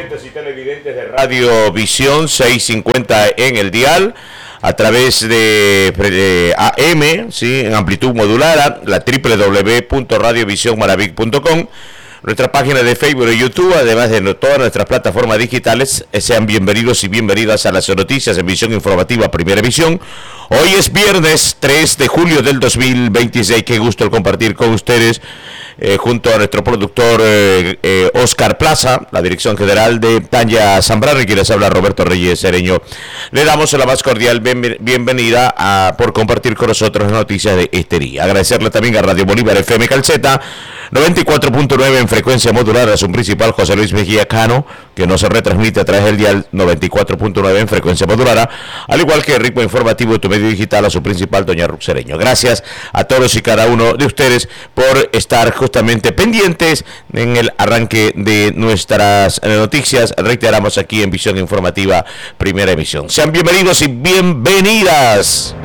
oyentes y televidentes de Radio Visión 650 en el dial, a través de AM, ¿sí? En amplitud modulada, la www.radiovisionmaravic.com, nuestra página de Facebook y YouTube, además de todas nuestras plataformas digitales. Sean bienvenidos y bienvenidas a las noticias en Visión Informativa Primera Visión. Hoy es viernes 3 de julio del 2026. Qué gusto el compartir con ustedes, junto a nuestro productor Oscar Plaza, la dirección general de Tanya Zambrano, y quien les habla Roberto Reyes Cereño. Le damos la más cordial bienvenida por compartir con nosotros las noticias de este día. Agradecerle también a Radio Bolívar FM Calceta 94.9 en frecuencia modulada, a su principal José Luis Mejía Cano, que nos retransmite a través del dial 94.9 en frecuencia modulada, al igual que el ritmo informativo de tu medio digital, a su principal Doña Ruth Cereño. Gracias a todos y cada uno de ustedes por estar justamente pendientes en el arranque de nuestras noticias. Reiteramos aquí en Visión Informativa Primera Emisión. Sean bienvenidos y bienvenidas.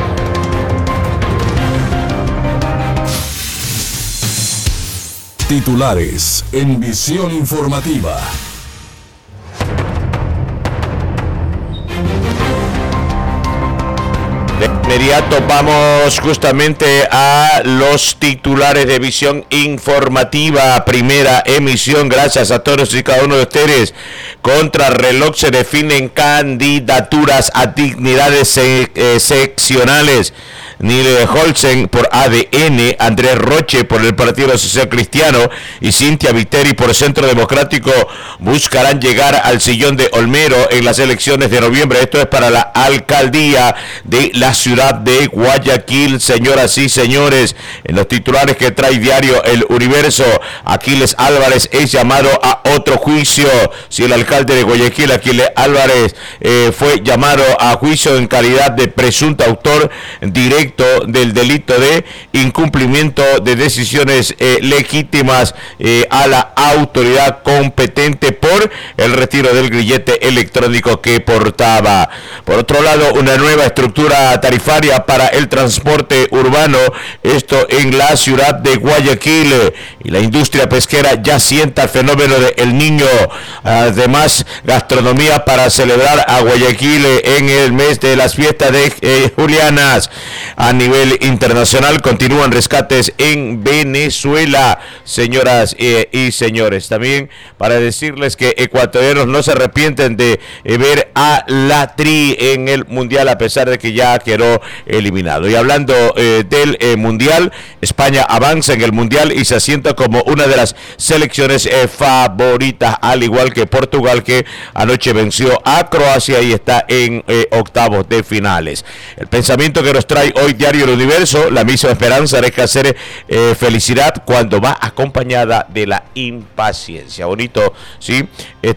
Titulares en Visión Informativa. De inmediato vamos justamente a los titulares de Visión Informativa Primera Emisión. Gracias a todos y cada uno de ustedes. Contrarreloj, se definen candidaturas a dignidades seccionales. Nile Holsen por ADN, Andrés Roche por el Partido Social Cristiano y Cintia Viteri por Centro Democrático buscarán llegar al sillón de Olmero en las elecciones de noviembre. Esto es para la alcaldía de la ciudad de Guayaquil, señoras y señores. En los titulares que trae diario El Universo, Aquiles Álvarez es llamado a otro juicio. Si el alcalde de Guayaquil, Aquiles Álvarez, fue llamado a juicio en calidad de presunto autor directo del delito de incumplimiento de decisiones legítimas a la autoridad competente por el retiro del grillete electrónico que portaba. Por otro lado, una nueva estructura tarifaria para el transporte urbano, esto en la ciudad de Guayaquil, y la industria pesquera ya sienta el fenómeno de El Niño. Además, gastronomía para celebrar a Guayaquil en el mes de las fiestas de Julianas. A nivel internacional continúan rescates en Venezuela, señoras y señores. También para decirles que ecuatorianos no se arrepienten de ver a la Tri en el Mundial, a pesar de que ya quedó eliminado. Y hablando del Mundial, España avanza en el Mundial y se asienta como una de las selecciones favoritas, al igual que Portugal, que anoche venció a Croacia y está en octavos de finales. El pensamiento que nos trae hoy diario El Universo: la misma esperanza deja ser felicidad cuando va acompañada de la impaciencia. Bonito, ¿sí?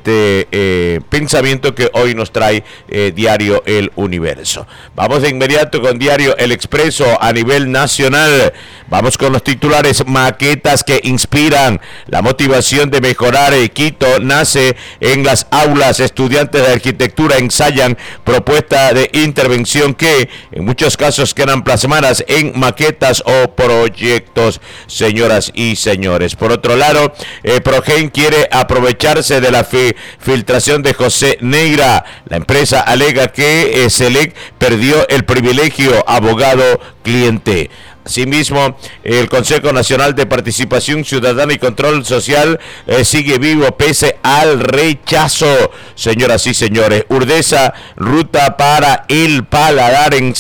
Este pensamiento que hoy nos trae diario El Universo. Vamos de inmediato con diario El Expreso a nivel nacional. Vamos con los titulares: maquetas que inspiran la motivación de mejorar. Quito nace en las aulas. Estudiantes de arquitectura ensayan propuesta de intervención que en muchos casos quedan plasmadas en maquetas o proyectos, señoras y señores. Por otro lado, Progen quiere aprovecharse de la filtración de José Neira. La empresa alega que Selec perdió el privilegio abogado-cliente. Asimismo, el Consejo Nacional de Participación Ciudadana y Control Social sigue vivo pese al rechazo. Señoras y señores, Urdesa, ruta para el paladar en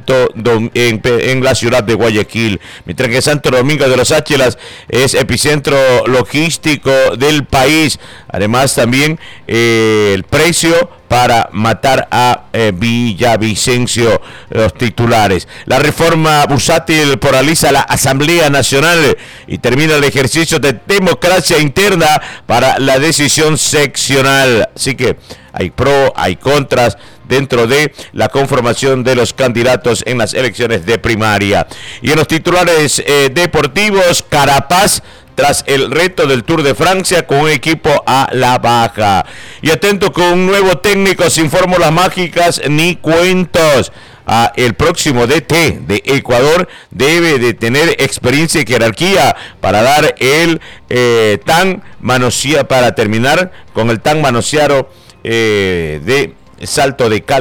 la ciudad de Guayaquil. Mientras que Santo Domingo de los Áchilas es epicentro logístico del país. Además, también el precio para matar a Villavicencio, los titulares. La reforma bursátil paraliza la Asamblea Nacional y termina el ejercicio de democracia interna para la decisión seccional. Así que hay pro, hay contras dentro de la conformación de los candidatos en las elecciones de primaria. Y en los titulares deportivos, Carapaz tras el reto del Tour de Francia con un equipo a la baja. Y atento con un nuevo técnico, sin fórmulas mágicas ni cuentos. el próximo DT de Ecuador debe de tener experiencia y jerarquía para dar el tan manoseado, para terminar con el tan manoseado de salto de calidad